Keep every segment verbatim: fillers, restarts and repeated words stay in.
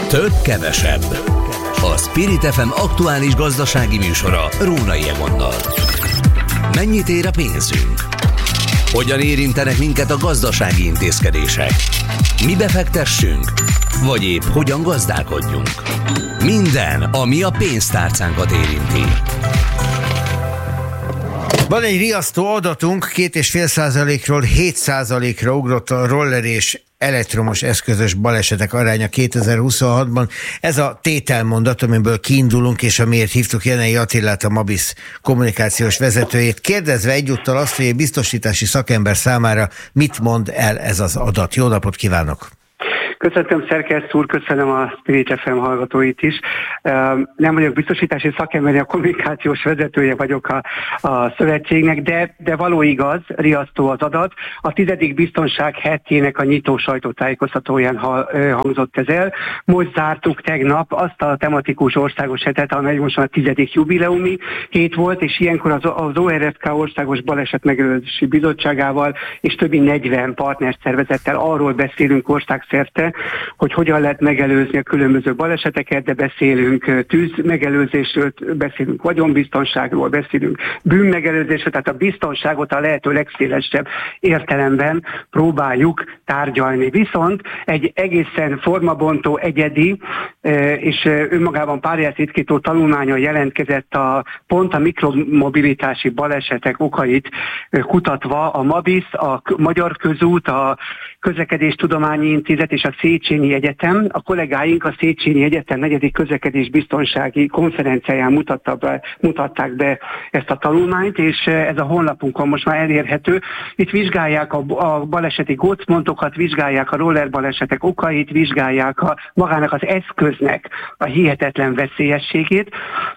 Több kevesebb. A Spirit ef em aktuális gazdasági műsora Rónai Egonnal. Mennyit ér a pénzünk? Hogyan érintenek minket a gazdasági intézkedések? Mi befektessünk? Vagy épp hogyan gazdálkodjunk? Minden, ami a pénztárcánkat érinti. Van egy riasztó adatunk, két és fél százalékról hét százalékra ugrott a roller és elektromos eszközös balesetek aránya kétezer-huszonhatban. Ez a tételmondat, amiből kiindulunk, és amiért hívtuk Jenei Attilát, a Mabis kommunikációs vezetőjét, kérdezve egyúttal azt, hogy egy biztosítási szakember számára mit mond el ez az adat. Jó napot kívánok! Köszöntöm, szerkesztő úr, köszönöm a Spirit ef em hallgatóit is. Nem vagyok biztosítási szakember, a kommunikációs vezetője vagyok a, a szövetségnek, de, de való igaz, riasztó az adat. A tizedik biztonság hetjének a nyitó sajtótájékoztatóján hangzott ez el. Most zártuk tegnap azt a tematikus országos hetet, amely most a tizedik jubileumi hét volt, és ilyenkor az, az o er ef ká Országos Baleset Megelőzési Bizottságával és többi negyven partnerszervezettel arról beszélünk országszerte, hogy hogyan lehet megelőzni a különböző baleseteket, de beszélünk tűzmegelőzésről, beszélünk vagyonbiztonságról, beszélünk bűnmegelőzésről, tehát a biztonságot a lehető legszélesebb értelemben próbáljuk tárgyalni. Viszont egy egészen formabontó, egyedi és önmagában párját ritkító tanulmányon jelentkezett a pont a mikromobilitási balesetek okait kutatva a Mabis, a Magyar Közút, a Közlekedéstudományi Intézet és a Széchenyi Egyetem. A kollégáink a Széchenyi Egyetem negyedik közlekedésbiztonsági konferenciáján mutatta be, mutatták be ezt a tanulmányt, és ez a honlapunkon most már elérhető. Itt vizsgálják a, a baleseti gócpontokat, vizsgálják a roller balesetek okait, vizsgálják a, magának az eszköznek a hihetetlen veszélyességét.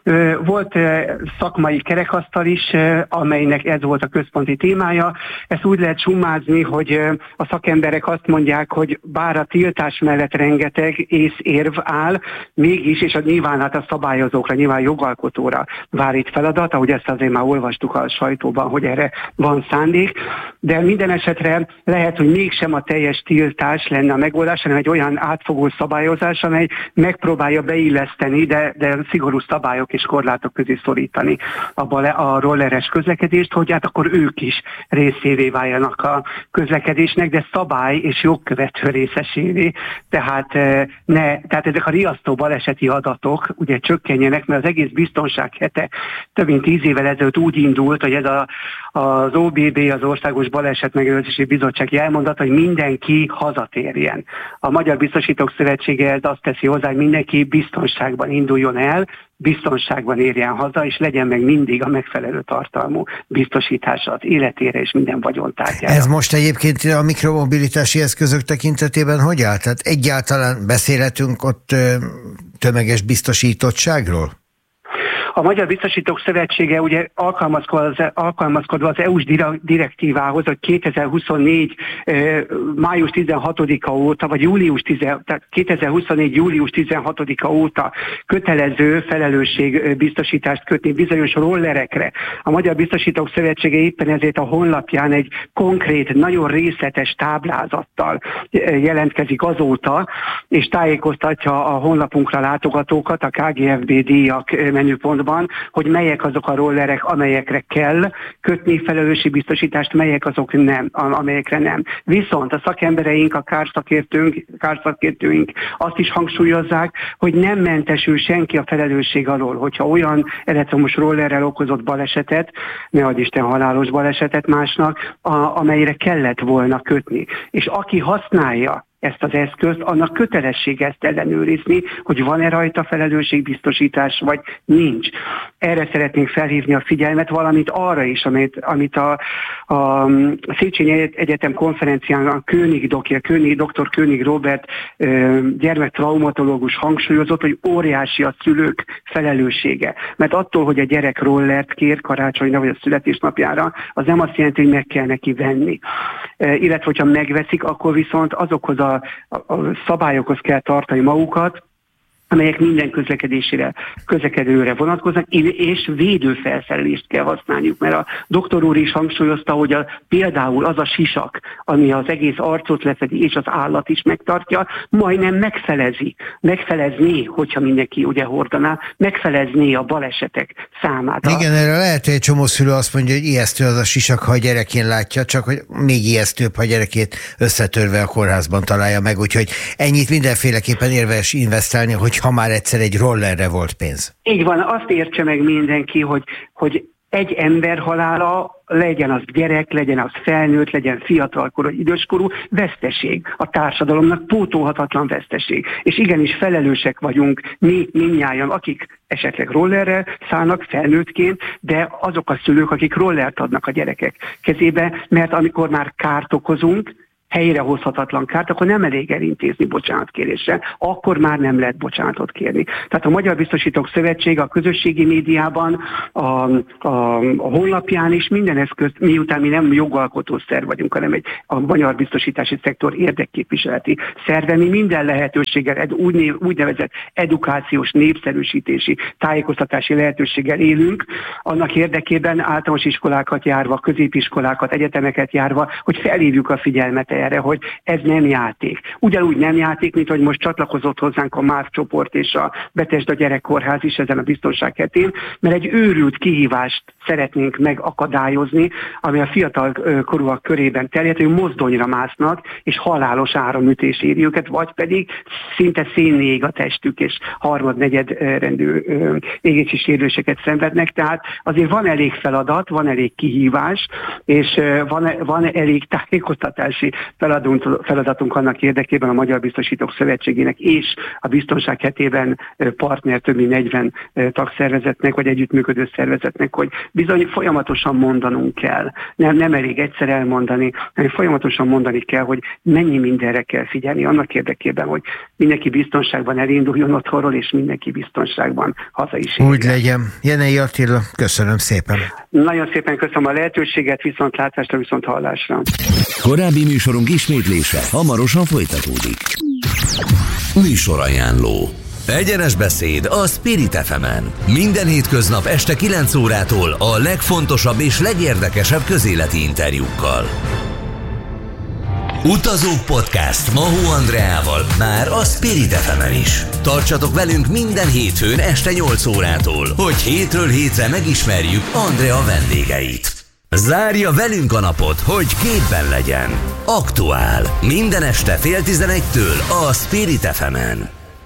Volt szakmai kerekasztal is, amelynek ez volt a központi témája. Ezt úgy lehet summázni, hogy a szakemberek azt mondják, hogy bár a tiltás mellett rengeteg észérv áll, mégis, és a nyilván hát a szabályozókra, nyilván jogalkotóra vár itt feladat, ahogy ezt azért már olvastuk a sajtóban, hogy erre van szándék, de minden esetre lehet, hogy mégsem a teljes tiltás lenne a megoldás, hanem egy olyan átfogó szabályozás, amely megpróbálja beilleszteni, de, de szigorú szabályok és korlátok közé szorítani a, bale, a rolleres közlekedést, hogy hát akkor ők is részévé váljanak a közlekedésnek, de szabály és jogkövető részesévé, tehát, ne, tehát ezek a riasztó baleseti adatok ugye csökkenjenek, mert az egész biztonság hete több mint tíz évvel ezelőtt úgy indult, hogy ez a, az o bé bé, az Országos Baleset Megelőzési Bizottság elmondott, hogy mindenki hazatérjen. A Magyar Biztosítók Szövetsége ez azt teszi hozzá, hogy mindenki biztonságban induljon el, biztonságban érjen haza, és legyen meg mindig a megfelelő tartalmú biztosítása az életére és minden vagyontárgyára. Ez most egyébként a mikromobilitási eszközök tekintetében hogy áll? Tehát egyáltalán beszélhetünk ott tömeges biztosítottságról? A Magyar Biztosítók Szövetsége ugye alkalmazkodva az, alkalmazkodva az é u-s direktívához, hogy kétezer-huszonnégy május tizenhatodika óta, vagy július tíz, tehát kétezer-huszonnégy július tizenhatodika óta kötelező felelősségbiztosítást kötni bizonyos rollerekre. A Magyar Biztosítók Szövetsége éppen ezért a honlapján egy konkrét, nagyon részletes táblázattal jelentkezik azóta, és tájékoztatja a honlapunkra látogatókat, a ká gé ef bé díjak menüpontban, hogy melyek azok a rollerek, amelyekre kell kötni felelősségi biztosítást, melyek azok nem, amelyekre nem. Viszont a szakembereink, a kárszakértőink, kárszakértőink azt is hangsúlyozzák, hogy nem mentesül senki a felelősség alól, hogyha olyan elektromos rollerrel okozott balesetet, ne adj Isten halálos balesetet másnak, a, amelyre kellett volna kötni. És aki használja ezt az eszközt, annak kötelessége ezt ellenőrizni, hogy van-e rajta felelősségbiztosítás, vagy nincs. Erre szeretnénk felhívni a figyelmet, valamint arra is, amit, amit a, a Széchenyi Egyetem konferencián a König doktor, König, doktor König Robert gyermektraumatológus hangsúlyozott, hogy óriási a szülők felelőssége. Mert attól, hogy a gyerek rollert kér karácsonyra vagy a születésnapjára, az nem azt jelenti, hogy meg kell neki venni. Illetve, hogyha megveszik, akkor viszont azokhoz a A, a szabályokhoz kell tartani magukat, amelyek minden közlekedésére, közlekedőre vonatkoznak, és védőfelszerelést kell használniuk, mert a doktor úr is hangsúlyozta, hogy a, például az a sisak, ami az egész arcot lefedi, és az állat is megtartja, majdnem megfelezi, megfelezné, hogyha mindenki ugye hordaná, megfelezné a balesetek számát. Igen, erre lehet, hogy egy csomó szülő azt mondja, hogy ijesztő az a sisak, ha a gyerekén látja, csak hogy még ijesztőbb, ha a gyerekét összetörve a kórházban találja meg, úgyhogy ennyit mindenféleképpen érdemes investálni, hogy ha már egyszer egy rollerre volt pénz. Így van, azt értse meg mindenki, hogy, hogy egy ember halála, legyen az gyerek, legyen az felnőtt, legyen fiatalkorú, időskorú, veszteség. A társadalomnak pótolhatatlan veszteség. És igenis felelősek vagyunk mi mindnyájan, akik esetleg rollerre szállnak felnőttként, de azok a szülők, akik rollert adnak a gyerekek kezébe, mert amikor már kárt okozunk, helyrehozhatatlan kárt, akkor nem elég elintézni bocsánatkéréssel, akkor már nem lehet bocsánatot kérni. Tehát a Magyar Biztosítók Szövetsége a közösségi médiában, a, a, a honlapján is minden eszközt, miután mi nem jogalkotó szerv vagyunk, hanem egy a magyar biztosítási szektor érdekképviseleti szerve, mi minden lehetőséggel, ed, úgy, úgynevezett edukációs, népszerűsítési, tájékoztatási lehetőséggel élünk, annak érdekében általános iskolákat járva, középiskolákat, egyetemeket járva, hogy felhívjuk a figyelmet erre, hogy ez nem játék. Ugyanúgy nem játék, mint hogy most csatlakozott hozzánk a MÁV csoport és a Bethesda Gyerekkórház is ezen a biztonság hetén, mert egy őrült kihívást szeretnénk megakadályozni, ami a fiatal korúak körében terjed, hogy mozdonyra másznak, és halálos áramütés éri őket, vagy pedig szinte szénné ég a testük, és harmad-negyed rendű égési sérüléseket szenvednek. Tehát azért van elég feladat, van elég kihívás, és van, van elég tájékoztatási feladatunk, feladatunk annak érdekében a Magyar Biztosítók Szövetségének és a biztonság hetében partner több mint negyven tagszervezetnek, vagy együttműködő szervezetnek, hogy bizony folyamatosan mondanunk kell. Nem, nem elég egyszer elmondani, hanem folyamatosan mondani kell, hogy mennyi mindenre kell figyelni annak érdekében, hogy mindenki biztonságban elinduljon otthonról, és mindenki biztonságban haza is érjen. Úgy legyen. Jenei Attila, köszönöm szépen. Nagyon szépen köszönöm a lehetőséget, viszontlátásra, viszont hallásra. Korábbi műsorunk ismétlése hamarosan folytatódik. Műsorajánló. Egyenes beszéd a Spirit ef emen. Minden hétköznap este kilenc órától a legfontosabb és legérdekesebb közéleti interjúkkal. Utazók podcast Mahó Andreával már a Spirit ef emen is. Tartsatok velünk minden hétfőn este nyolc órától, hogy hétről hétre megismerjük Andrea vendégeit. Zárja velünk a napot, hogy képben legyen. Aktuál. Minden este fél tizenegytől a Spirit ef emen.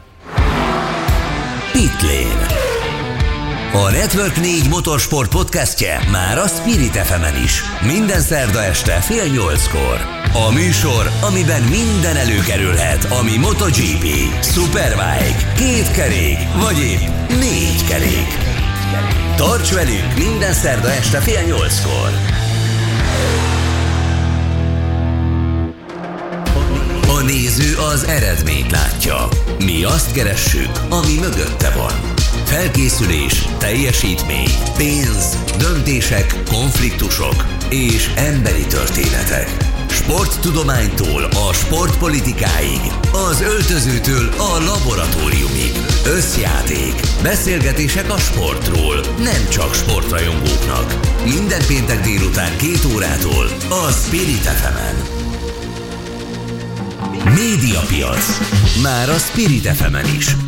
Pitlane. A Network négy motorsport podcastje már a Spirit ef emen is. Minden szerda este fél nyolckor. A műsor, amiben minden előkerülhet, ami MotoGP, Superbike, két kerék, vagy épp négy kerék. Tarts velünk minden szerda este fél nyolckor. A néző az eredményt látja. Mi azt keressük, ami mögötte van. Felkészülés, teljesítmény, pénz, döntések, konfliktusok és emberi történetek. Sporttudománytól a sportpolitikáig, az öltözőtől a laboratóriumig. Összjáték, beszélgetések a sportról, nem csak sportrajongóknak. Minden péntek délután két órától a Spirit ef emen. Médiapiac. Már a Spirit ef emen is.